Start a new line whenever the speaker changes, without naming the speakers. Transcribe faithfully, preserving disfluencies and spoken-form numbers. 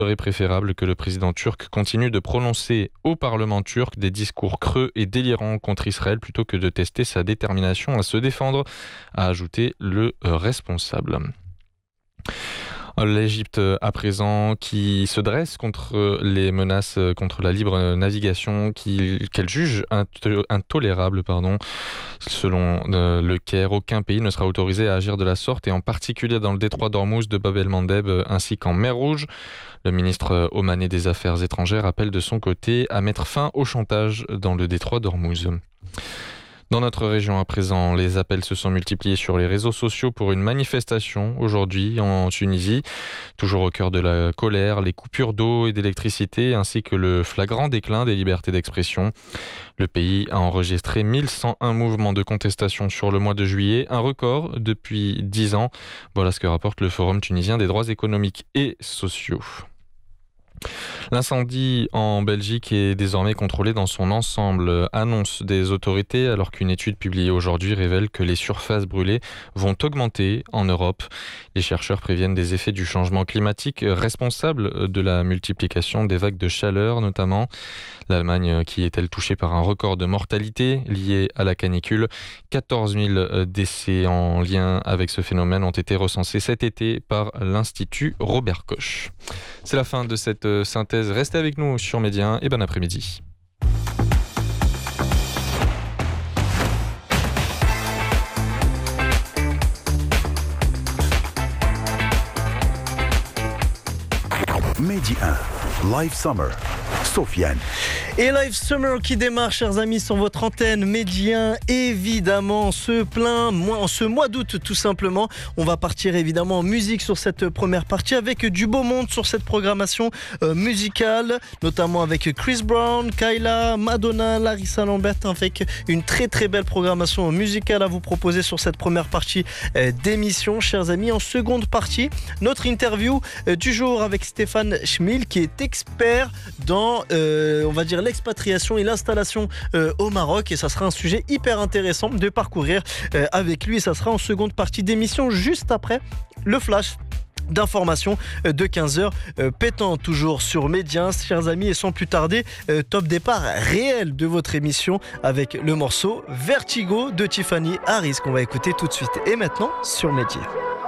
serait préférable que le président turc continue de prononcer au Parlement turc des discours creux et délirants contre Israël plutôt que de tester sa détermination à se défendre, a ajouté le responsable. L'Égypte à présent qui se dresse contre les menaces contre la libre navigation qui, qu'elle juge intolérables. Pardon. Selon euh, le Caire, aucun pays ne sera autorisé à agir de la sorte et en particulier dans le détroit d'Ormuz de Bab el-Mandeb ainsi qu'en mer Rouge. Le ministre omanais des Affaires étrangères appelle de son côté à mettre fin au chantage dans le détroit d'Ormuz. Dans notre région à présent, les appels se sont multipliés sur les réseaux sociaux pour une manifestation aujourd'hui en Tunisie. Toujours au cœur de la colère, les coupures d'eau et d'électricité ainsi que le flagrant déclin des libertés d'expression. Le pays a enregistré mille cent un mouvements de contestation sur le mois de juillet, un record depuis dix ans. Voilà ce que rapporte le Forum tunisien des droits économiques et sociaux. L'incendie en Belgique est désormais contrôlé dans son ensemble, annonce des autorités, alors qu'une étude publiée aujourd'hui révèle que les surfaces brûlées vont augmenter en Europe. Les chercheurs préviennent des effets du changement climatique responsable de la multiplication des vagues de chaleur notamment. L'Allemagne qui est-elle touchée par un record de mortalité lié à la canicule. quatorze mille décès en lien avec ce phénomène ont été recensés cet été par l'Institut Robert Koch. C'est la fin de cette synthèse. Restez avec nous sur Média et bon après-midi.
Medi un, Live Summer, Sofiane.
Et Live Summer qui démarre, chers amis, sur votre antenne Média, évidemment, ce plein mois, en ce mois d'août tout simplement. On va partir évidemment en musique sur cette première partie avec du beau monde sur cette programmation euh, musicale, notamment avec Chris Brown, Kyla, Madonna, Larissa Lambert, avec une très très belle programmation musicale à vous proposer sur cette première partie euh, d'émission, chers amis. En seconde partie, notre interview euh, du jour avec Stéphane Schmil qui est expert dans, euh, on va dire, l'expatriation et l'installation euh, au Maroc, et ça sera un sujet hyper intéressant de parcourir euh, avec lui, et ça sera en seconde partie d'émission juste après le flash d'informations de quinze heures, euh, pétant toujours sur Média, chers amis, et sans plus tarder, euh, top départ réel de votre émission avec le morceau Vertigo de Tiffany Harris qu'on va écouter tout de suite et maintenant sur Média.